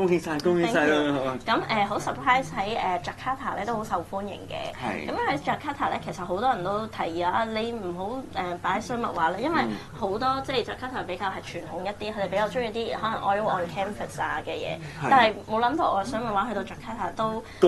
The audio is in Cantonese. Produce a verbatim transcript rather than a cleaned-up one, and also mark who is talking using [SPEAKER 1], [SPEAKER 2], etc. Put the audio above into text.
[SPEAKER 1] 恭喜晒，恭喜晒啦！
[SPEAKER 2] 咁誒好 surprise 喺誒 Jakarta 咧都好受歡迎嘅。
[SPEAKER 1] 係。
[SPEAKER 2] 咁喺 Jakarta 咧，其實好多人都提議啊，你唔好誒擺水墨畫啦，因為好多即係 Jakarta 比較係傳統一啲，佢哋比較中意啲可能 oil on canvas 啊嘅嘢。但係冇諗到我水墨畫去到 Jakarta 都